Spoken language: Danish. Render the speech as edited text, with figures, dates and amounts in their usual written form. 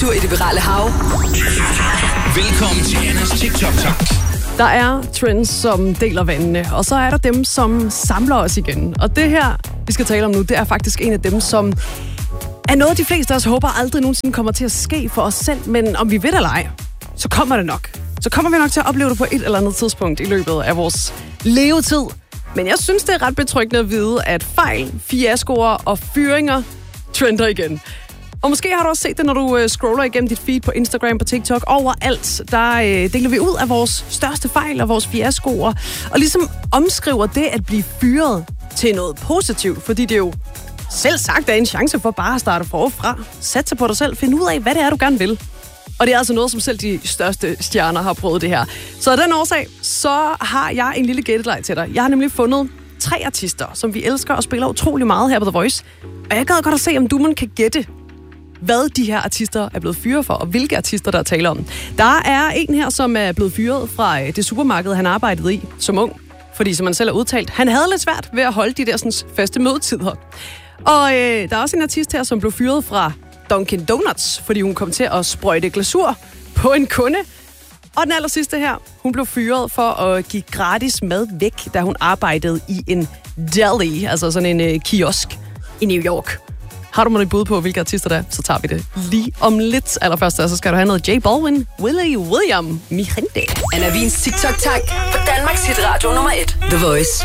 Du i det virale hav. Velkommen til Annas TikTok-tak. Der er trends, som deler vandene, og så er der dem, som samler os igen. Og det her, vi skal tale om nu, det er faktisk en af dem, som er noget, de fleste af os håber aldrig nogensinde kommer til at ske for os selv. Men om vi ved det eller ej, så kommer det nok. Så kommer vi nok til at opleve det på et eller andet tidspunkt i løbet af vores levetid. Men jeg synes, det er ret betryggende at vide, at fejl, fiaskoer og fyringer trender igen. Og måske har du også set det, når du scroller igennem dit feed på Instagram, på TikTok. Overalt, der deler vi ud af vores største fejl og vores fiaskoer. Og ligesom omskriver det at blive fyret til noget positivt. Fordi det jo selv sagt er en chance for bare at starte forfra. Satse på dig selv. Find ud af, hvad det er, du gerne vil. Og det er altså noget, som selv de største stjerner har prøvet det her. Så af den årsag, så har jeg en lille gætteleg til dig. Jeg har nemlig fundet 3 artister, som vi elsker og spiller utrolig meget her på The Voice. Og jeg gad godt at se, om du kan gætte, hvad de her artister er blevet fyret for, og hvilke artister, der er tale om. Der er en her, som er blevet fyret fra det supermarked, han arbejdede i som ung. Fordi, som han selv har udtalt, han havde lidt svært ved at holde de der sådan, faste mødetider. Og der er også en artist her, som blev fyret fra Dunkin' Donuts, fordi hun kom til at sprøjte glasur på en kunde. Og den aller sidste her, hun blev fyret for at give gratis mad væk, da hun arbejdede i en deli, altså sådan en kiosk i New York. Har du mig et bud på, hvilke artister der er, så tager vi det lige om lidt. Allerførst, så skal du have noget J Balvin, Willie William, Mi Gente. Anna Wiens TikTok-tak på Danmarks hitradio nummer 1. The Voice.